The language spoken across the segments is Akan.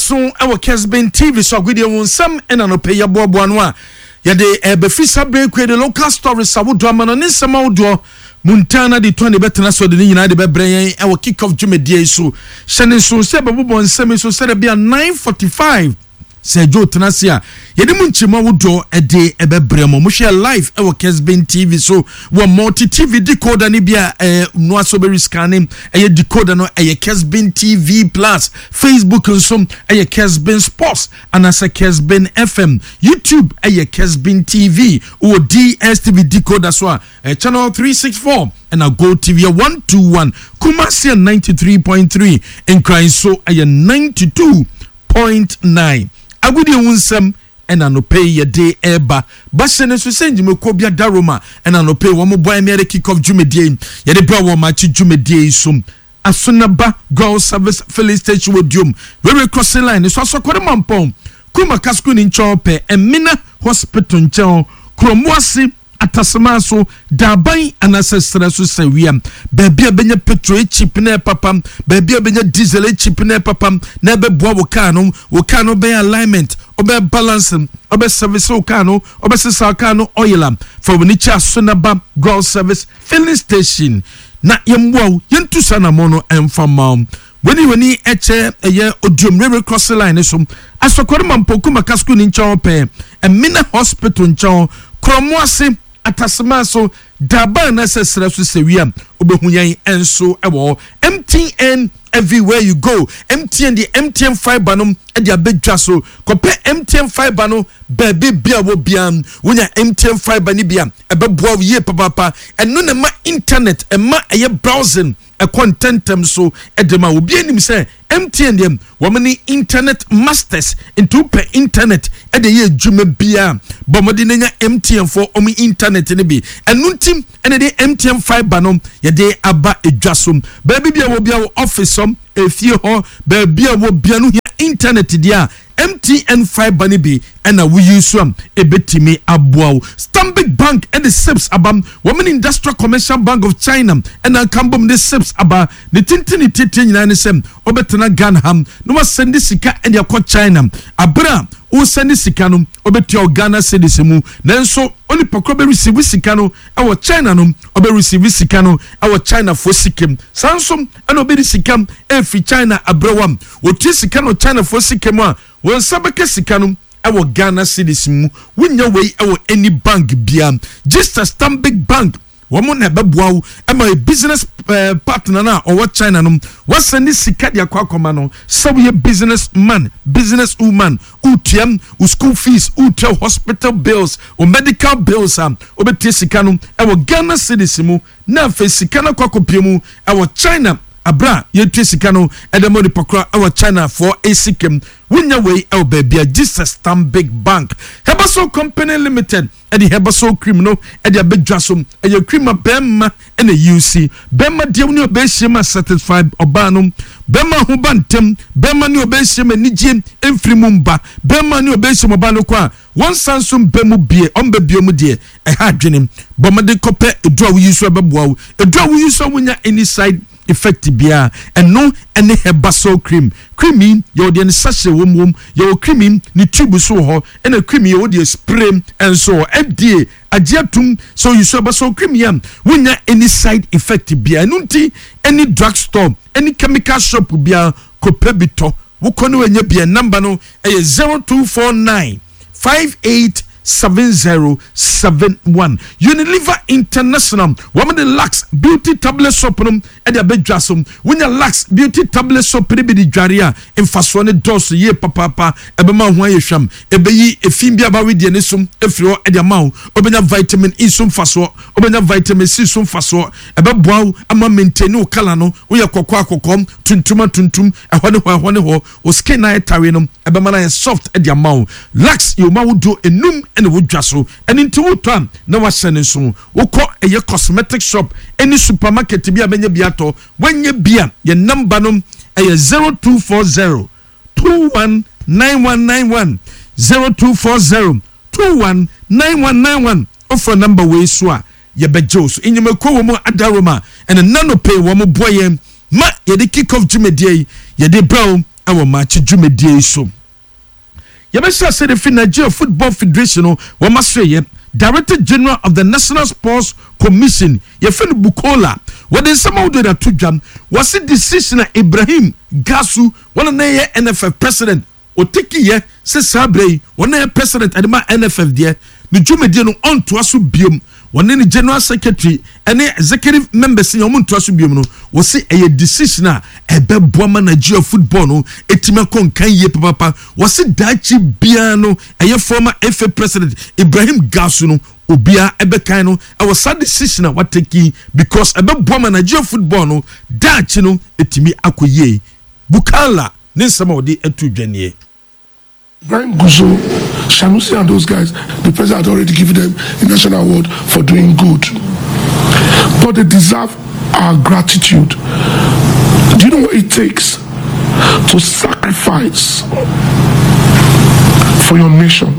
so our Kesben TV so agudie won sam ena no pay bobo no a ye de befisa break the local stories awodo amano ne nsema wodo Montana de 20 betena so de nyina de bebreen our kick off jumedie so hyene so se bebo nsem so se de bia 9:45 se jo tenasia yede munchima wodo ede ebebremo mo share live e wo Kesben TV so wo multi TV decoder ni bia no asoberi scanning e decoder no e Kesben TV plus Facebook nso e Kesben Sports anasa Kesben FM YouTube e Kesben TV or DSTV decoder so channel 364 and a Go TV 121 Kumasi 93.3 and Crying so e 92.9 agudi wunsem ena no pay ye day eba basene so senji mekobia daroma ena no pay wo mo boy me kick off jumedie ye de bra wo match jumedie sum asonaba girl service filling station wodium we crossing line so asokore mampon kuma kasku ni nchope emina hospital nchon kromoasi atasema so daban anasesra so sawia bebia benya petrol chip na papam bebia benya diesel chip na papam na beboa wo kano be alignment obe balance obe service wo kano obe sesa kano oil for when cha sonaba girl service filling station na yemwo yentu sana mono enfama weni eche eye odium river cross line so asokore mampoku makasku ni nchope emina hospital nchon kromoase atasema so daba na sesra so sewia obehuyan enso ewo MTN everywhere you go MTN the MTN fiber no e dia bedwa so kope MTN fiber no baby bia wo bia wonya MTN fiber ni bia ebeboa ye papa eno na ma internet e ma eye browsing a contentem so edema obi anim say MTN dem womani internet masters into per internet e de ye dwuma bia bomodi nanya MTN for omi internet ne bi enuntim ene de MTN fiber no ye de aba edwasom baby bia wo bia wo office som efie ho bia wo bia no internet dia MTN fiber ni bi ena we use am ebetimi aboa Stanbic Bank and the SIPS abam women Industrial Commercial Bank of China ena kambom the SIPS aba the tintini nyina ne sem obetena Ganham no was send sika and yakọ China abra o send sika no obetua Ghana cedis mu nanso oni pokro be receive sika no e China no obe receive sika no e China for sikem sansom ena obe sika e fi China abrawam o ti sika no China for sikem a won sabeke sika no ewo Ghana cedis mu wonya wei ewo any bank bia just a Stanbic Bank womo na beboa e business partner na or China no what send sika dia kwakoma no so we businessman business woman utiam u school fees utel hospital bills or medical bills obetie sika no ewo Ghana cedis mu na fe sika na kwakopie mu ewo China abra yetu sika no edemo ni pokra ewo China for asikem wonya wei ewo babia Jesus Stanbic Bank Hebaso Company Limited edi Hebaso cream no edi abedwasom eye cream bemma ene UC bemma de woni obehima satisfied obano bemma ho bantem bemma ni obehima nigiem emfrimumba bemma ni obehima obano kwa won sansum bemu bie omba biom de e ha dwenem bomade kope edu a wuyi so abeboa edu a wuyi so wonya any side effect bia eno ene Hebaso cream creamy yo de sachet wom yo creamy ni tube so ho ene creamy yo de spray and so FDA agiatum so you so Hebaso creamy am wonya any side effect bia nunti any drugstore any chemical shop bia kopebito wo kono wenya bia number no 0249 587071 Unilever International woman the Lux Beauty Tablet Soap no e de abedwasom wonya Lux Beauty Tablet Soap ne bi di dware a mfaso ne dos ye papa ebema ho ayehwam ebeyi efim bia ba we de ne som efiro e de mawo obenya vitamin E som faso obenya vitamin C som faso ebeboa ama maintain o kala no wo ye kokko tuntum ehone ho o skin na etare no ebema na soft e de mawo Lux yo mawo do enum ene wodwaso ene nti wotam na wasene so wokọ eye cosmetic shop any supermarket bia benya biato wanye bia ye number no eye 0240 219191 0240 219191 offer number we so a ye bejo so enyemako wo mo adaroma ene nano pay wo mo boye ma ye de kick off jumedie ye de brown ɛwɔ match dwumedie so yɛbɛhyɛ sɛ the Nigeria Football Federation no wɔmasɛyɛ Director General of the National Sports Commission yɛfɛ no Bukola wɔde nsɛm a wɔde ato dwam wɔse decision Ibrahim Gasu wɔn na yɛ NFF president otikiye sɛ saa brɛ wɔn na yɛ president adema NFF deɛ ne dwumedie no ɔntoa so biom wɔne ne general secretary ɛne executive members ne ɔmo ntoa so biom no wɔse ɛyɛ decision a ɛbɛboa ma Nigeria football no etima kɔnkan yie papa wɔse daakye bia no ɛyɛ former FA president Ibrahim Gasu no obia ɛbɛkan no ɛwɔ sa decision a wateki because ɛbɛboa ma Nigeria football no daakye no etimi akɔyie Bukala ne nsɛm a wɔde atu dwanie Brian Guzo, Sanusi and those guys, the president had already given them a national award for doing good. But they deserve our gratitude. Do you know what it takes to sacrifice for your nation?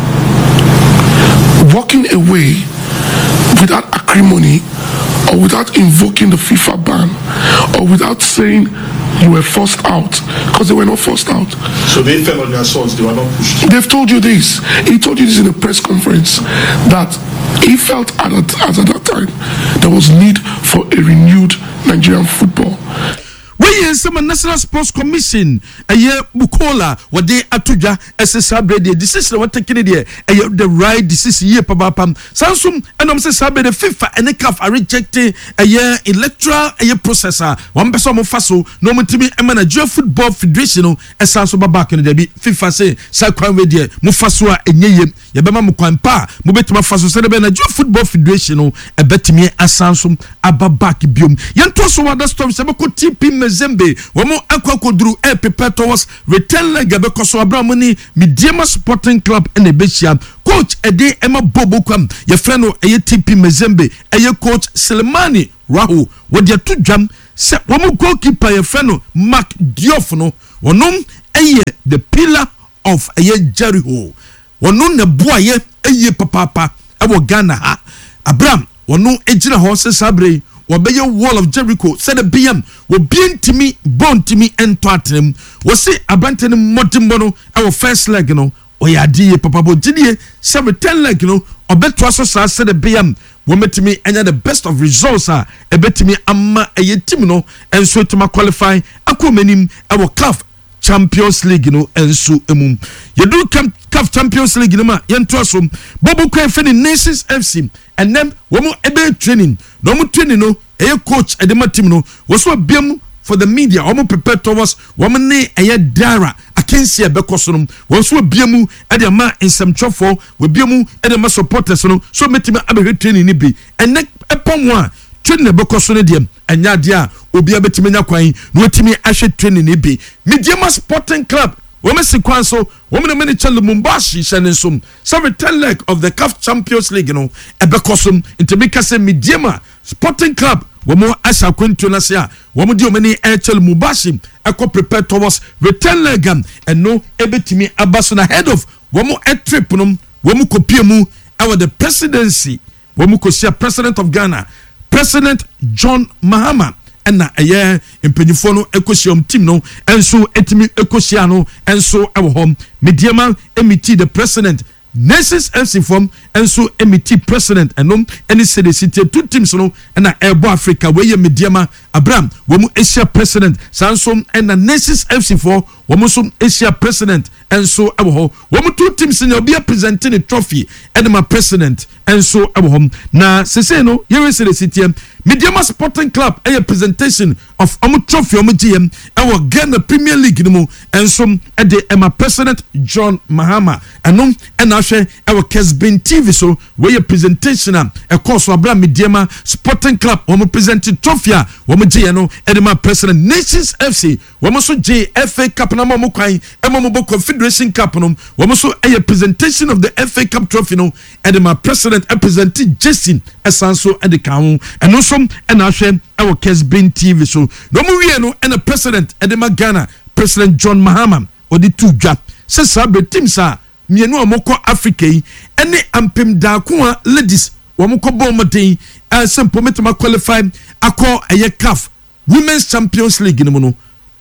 Walking away without acrimony or without invoking the FIFA ban or without saying you were forced out, because they were not forced out. So they fell on their swords, they were not pushed. They've told you this. He told you this in a press conference that he felt at that time there was need for a renewed Nigerian football. We are some National Sports Commission. A year Bukola, what they atuja SSAB, the decision what taking it there. The right decision year papa. Samsung and I'm saying the FIFA and the CAF are rejecting a year electoral a year processor. One person of Faso, no more to me, a Nigeria Football Federation, a Samsung back in the FIFA say, Sakwan Vedia, Mufasua, and Ye, Yabama Mukwanpa, Mubetma Faso, said the Nigeria Football Federation, a betime a Samsung, Ababaki Bium. Yantoso, what the story, Sabako TP Zembe, wamo akwakodru prepare towards return leg because Abramoni Midiama Sporting Club in Ebeshia. Coach Ede Emma Bobokwam, your friend Eye TP Mezembe, Eye coach Selemani Rahu, what your two jam, set wamo goalkeeper your friend Mark Diofono, wanom Eye the pillar of Eye Jericho, wanon the boy Eye papa, Ewo Ghana ha, Abram, wano Ejina horses sabre. Wobeye wall of Jericho said a BM will be intimi bone to me and twatem was say abandon motimbono our first leg no or ya die papa bojidie 7-10 leg no or bet was said a BM woman to me and the best of results are a bet to me amma a yetimino and so to my qualify aquamenim our CAF Champions League no and so emum you do come CAF Champions League no ma yentoasom bobo kwen fe Nations FC and then womo ebe training no mo training no coach edema team no was so biam for the media womo prepare towards womo ne dara akensi ebekoso no was so biamu e de ma nsɛmtwɔfo we biamu e de ma supporters no so metime abe training ni bi ene epon wa training ebekoso ne dem anya de a obi abetime nya kwan no wetime ahwe training ni bi Midiama Sporting Club women sequence women many channel Mumbashi shenensum 7-10 leg of the CAF Champions League no ebekosum into make us Midiama Sporting Club womo asa kwento na se a womo di omani channel Mumbashi eko prepare towards return leg and no ebetimi abaso na head of womo trip no womo kopie mu our the presidency womo kosia president of Ghana President John Mahama and na eye impanyifo no ekosiam team no enso etimi ekosia no enso ewo hom Midiama emiti the president Nations FC form enso emiti president enom any city two teams no and na Ebo Africa we ye Midiama Abraham wo mu Asia president sansom and na Nations FC for wo mu so Asia president enso ewo ho wo mu two teams na obi presenting the trophy and my president enso ewo hom na sese no ye city Midiama Sporting Club a presentation of trophy GM our Ghana Premier League no enso e de my president John Mahama enom and na hwe our Kesbin TV so we presentation a course Abraham Midiama Sporting Club we presented trophy we GM no e de my president Nations FC we so FA Cup na mo kwan e mo Confederation Cup no we so a presentation of the FA Cup trophy no e de my president represented Jason Esanso e de kan and also and I share our Kesbin TV so no more no and a president Edema Ghana President John Mahama or the two jab says sabe team sa mienu amoko Africa any ampem da ko ladies wamoko bomodin and some pometama qualify akọ eye CAF Women's Champions League no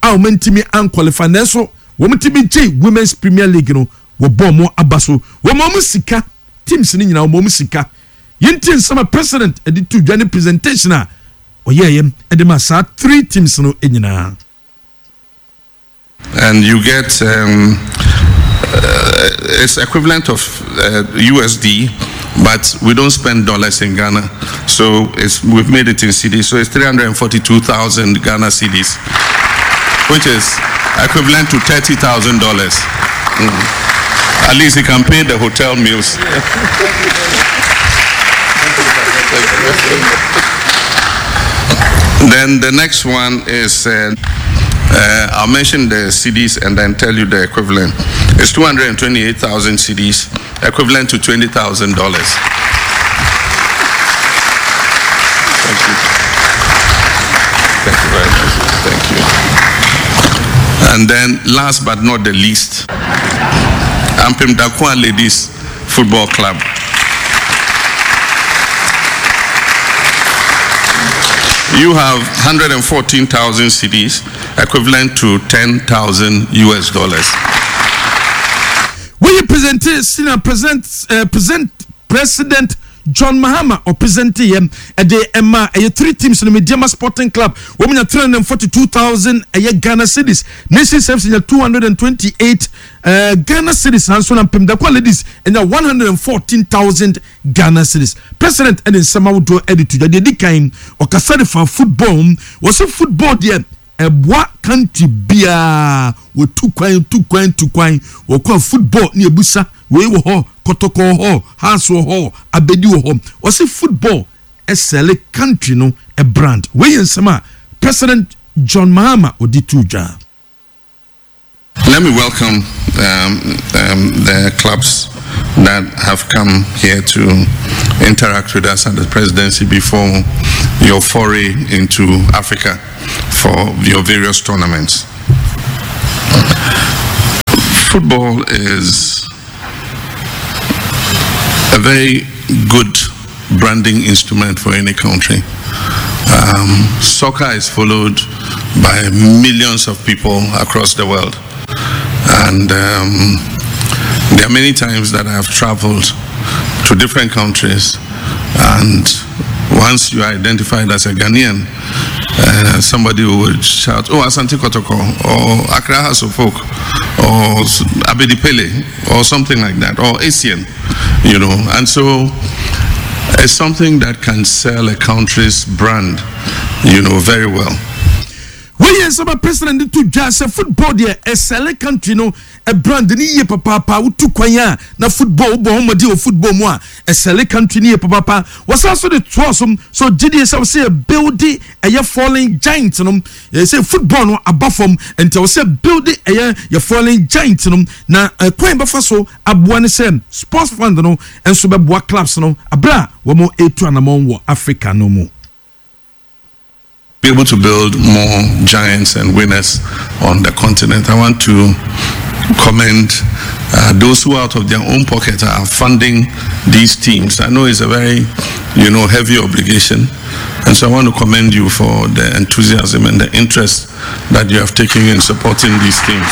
a mentimi an qualify neso womentimi J Women's Premier League no wo bomo abaso wo mo sika teams ni nyina wo mo sika yenti sama president edi to dwane presentation a oyeyem edi ma sa 3 teams no enyina. And you get it's equivalent of USD, but we don't spend dollars in Ghana, so we've made it in cedis, so it's 342,000 Ghana cedis, which is equivalent to $30,000. At least you can pay the hotel meals. Then the next one is I'll mention the cedis and then tell you the equivalent. It's 228,000 cedis, equivalent to $20,000. Thank you. Thank you very much. Thank you. And then last but not the least, Ampem Dakwa Ladies Football Club. You have 114,000 cedis, equivalent to $10,000 US. When you present President John Mahama or present him at the Emma 3 teams in the Mediama Sporting Club. Women are 342,000 Ghana cedis. Nation Service in 228 Ghana cedis. And so Pem Dakwa Ladies in 114,000 Ghana cedis. President and in Samawudo edited the decline or Kasari for football was a football there. What country bia we two coin or call football near Busa we were ho Kotoko ho Haso ho Abedi ho was a football a select country no a brand we in sama President John Mahama Odituja. Let me welcome the clubs that have come here to interact with us at the presidency before your foray into Africa for your various tournaments. Football is a very good branding instrument for any country. Soccer is followed by millions of people across the world. And there are many times that I have traveled to different countries, and once you are identified as a Ghanaian, somebody would shout, "Oh, Asante Kotoko," or "Accra House of Folk," or "Abedi Pele," or something like that, or "Asian," you know. And so it's something that can sell a country's brand, you know, very well. We yes, our president to just a football there, a select country, no, a brand ni papa, utu kwanya, na football, bohomadi or football moi, a select country near papa, was also the twosome, so GDS, I would say a building, a year falling giant, they say football no above them, and I say building a year falling giant, na a coin buffaso, a buanisem, sports fund, no, and so bad clubs, no, a bra, one more 8 to an among Africa no more. Be able to build more giants and winners on the continent. I want to commend those who out of their own pocket are funding these teams. I know it's a very, you know, heavy obligation, and so I want to commend you for the enthusiasm and the interest that you have taken in supporting these teams.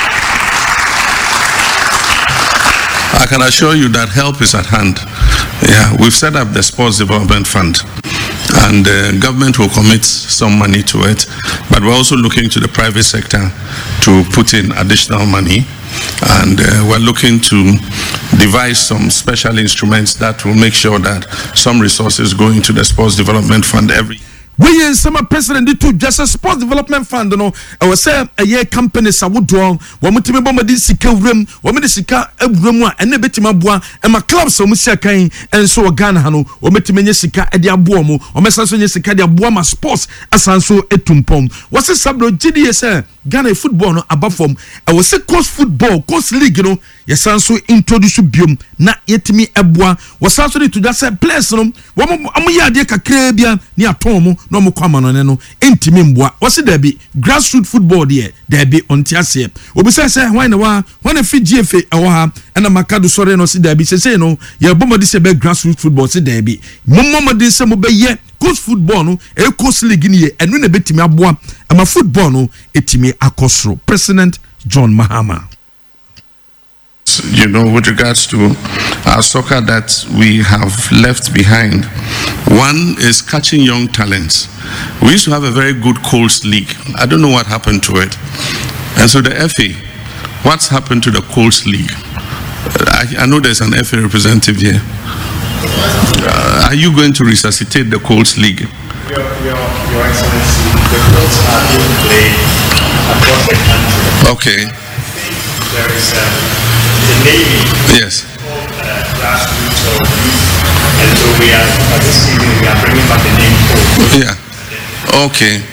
I can assure you that help is at hand. Yeah, we've set up the Sports Development Fund, and the government will commit some money to it, but we're also looking to the private sector to put in additional money, and we're looking to devise some special instruments that will make sure that some resources go into the Sports Development Fund every year. We in summer president to just a sports development fund, no. I was saying a year companies I would draw. One more time, bomba this sika room. One more sika room. And never to my boy and my clubs. So Monsieur Kain and so a Ghana hano. Or met me sika at the abuamo. Or Messasso sika the abuama sports as so etumpom. What's a subro GDS Ghana football no above form. I was say course football, course league, you know. Yes, so introduce biom na yetimi ebwa. Was also to just say place no. Amuya de kakrebia ni atomo. No mo kwama no ne no entimi mboa wose da bi grassroots football there da bi ontiase obi say why na wa na fi GFA ewo ha na makado sore no se da bi say no ye bomodi se be grassroots football se da bi momodi se mo be ye coast football no coast league ni enu na betimi aboa ama football no etimi akosro. President John Mahama. You know, with regards to our soccer that we have left behind, one is catching young talents. We used to have a very good Colts league. I don't know what happened to it. And so the FA, what's happened to the Colts league? I know there's an FA representative here. Are you going to resuscitate the Colts league? Your Excellency, the Colts are being played across the country. Okay. There is the Navy. Yes. Grassroots or youth, and so we are this season we are bringing back the name Colts. Yeah. Okay.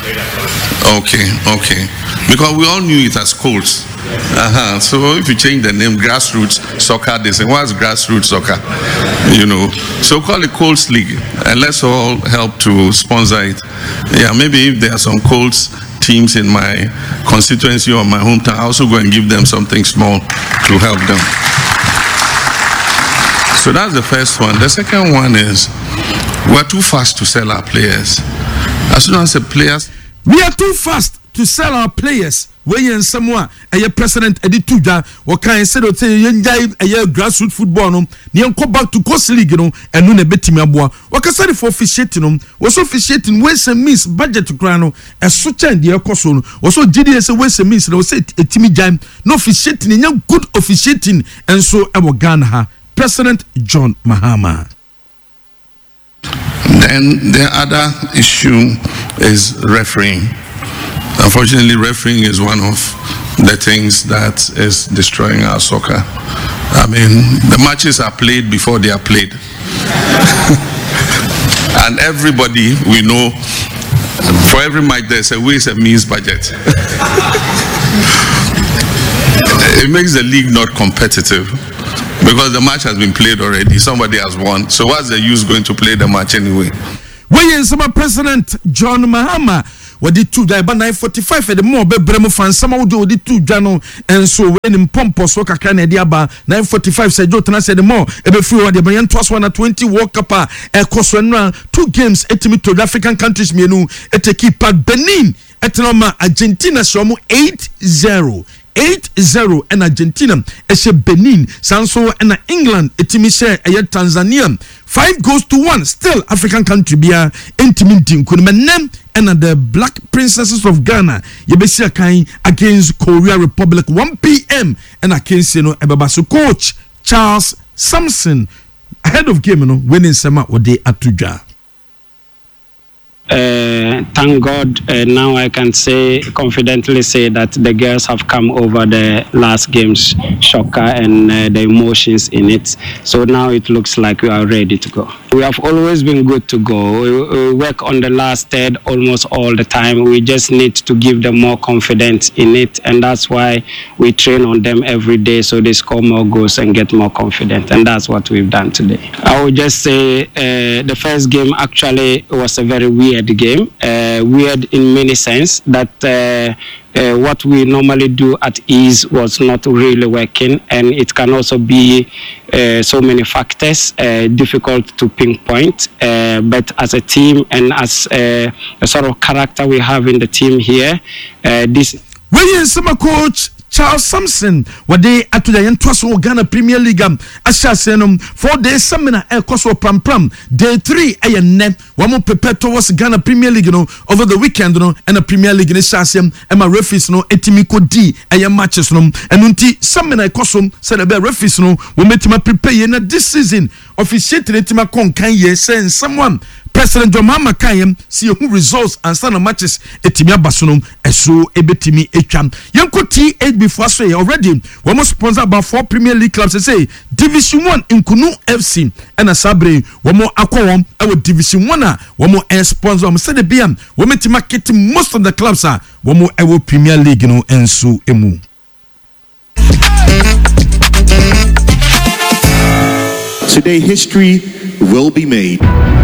Okay. Because we all knew it as Colts. So if you change the name Grassroots Soccer, they say, what's Grassroots Soccer? You know. So call it Colts League and let's all help to sponsor it. Yeah, maybe if there are some Colts teams in my constituency or my hometown, I also go and give them something small to help them. So that's the first one. The second one is we're too fast to sell our players. As soon as the players... We are too fast to sell our players. We in somewhere a president Eddie Tuja or can say that a grassroots football no near go back to coast league no and no betimi aboa. Waka say for officiating was officiating ways and means budget to grano a such and the coso was so GDS ways and means no say a Timmy Jam no officiating in good officiating and so our Ghana President John Mahama. Then the other issue is refereeing. Unfortunately, refereeing is one of the things that is destroying our soccer. I mean, the matches are played before they are played. And everybody, we know, for every match there's a ways and means budget. It makes the league not competitive. Because the match has been played already, somebody has won. So what's the use going to play the match anyway? We in some President John Mahama what the two die by 9:45 the more be bremo fan some would do the two jano and so when in pompos waka kan e dia ba 9:45 say jo tena say the more e be free what the bayan twas 120 World Cup e koso no 2 games etimi to African countries mienu eteki part Benin etenoma Argentina so mo 8-0 and Argentina eshe Benin sanso and England etimi share Tanzania 5-1 still African country bia intimidating kunmenem and the Black Princesses of Ghana yebesia kan against Korea Republic 1 p.m. and against ebabaso coach Charles Samson ahead of game winning sema ode atuja. Thank God, now I can confidently say that the girls have come over the last game's shocker and the emotions in it. So now it looks like we are ready to go. We have always been good to go. We work on the last third almost all the time. We just need to give them more confidence in it, and that's why we train on them every day so they score more goals and get more confident, and that's what we've done today. I would just say the first game actually was a very weird game, weird in many sense that what we normally do at ease was not really working, and it can also be so many factors, difficult to pinpoint, but as a team and as a sort of character we have in the team here, this when summer coach Charles Samson what they at the Entwaso Ghana Premier League ashasenum 4 days seminar koso pram day 3 ayenne wamo prepare towards Ghana Premier League over the weekend and a Premier League ne shasem e ma referees etimi ko di aye matches enunti seminar koso say the referees wo metima prepare na this season officiate etima konkan ye say someone President John Mahama Kayem see who results and stand matches etimi abasonom eso ebetimi etwam yenko T8 before so already we must sponsor about 4 Premier League clubs say Division 1 Nkunu FC and Asabre we mo akwon e Division 1 we mo sponsor say the BM we meti market most of the clubs we mo e Premier League enso emu. Today history will be made.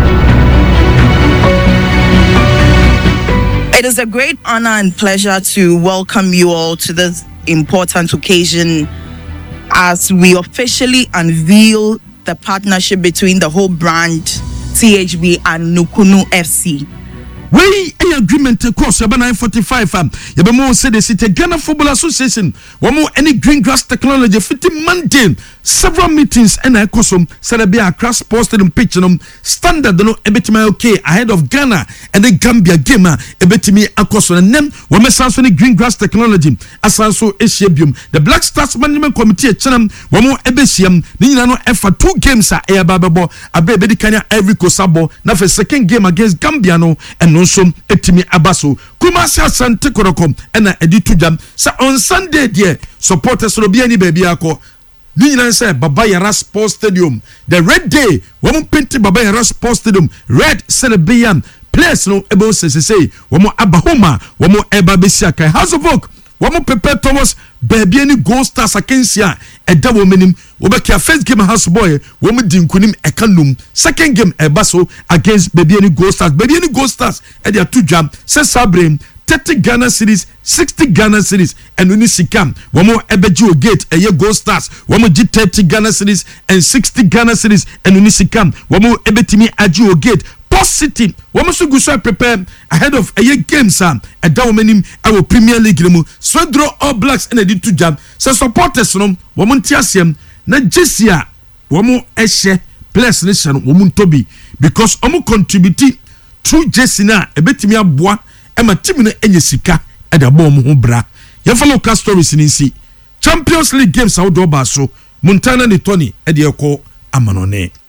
It is a great honor and pleasure to welcome you all to this important occasion as we officially unveil the partnership between the whole brand THB and Nukunu FC. We a agreement across about 945 yaba mo say the city Ghana Football Association wamo any green grass technology fitting Monday several meetings and I cosum Serbia Accra Sports Stadium pitch standard no ebetimi okay ahead of Ghana and the Gambia game ebetimi akoso and them wame sanso ni green grass technology asanso ehyebium the Black Stars Management Committee chenam wamo ebesiam ni nyina no efa 2 games a ebabebo abebedi kanya every kosabo na for second game against Gambia no and no so etimi abaso Kumasi Asante Korokom ena editu jam sa on Sunday there supporters no bia ni baby akọ ni nyina say Baba Yara Sports Stadium the red day womo paint Baba Yara Sports Stadium red celebrian players no ebo say womo abahoma womo eba besia kai House of Oak womo prepare Thomas baby any Gold Stars akensia eda wo menim obekia first game House Boy womo dinkunim ekanum second game ebaso against baby any Gold Stars e dia two jam say sabrem 30 Ghana series 60 Ghana series and uni sikam womo ebeji o gate eye Gold Stars womo gi 30 Ghana series and 60 Ghana series and uni sikam womo ebetimi aji o gate positive womo so go so prepare ahead of eye games e da womenim our Premier League mu so draw All Blacks and edi two jam so supporters no womo ntiasem na jesia womo ehye players nation womo ntobi because womo contribute through jesina ebetimi aboa ema team no enye sika e da bom ho bra ye follow cast stories ni si Champions League games how do ba so Montana ni Tony e de ekọ amanone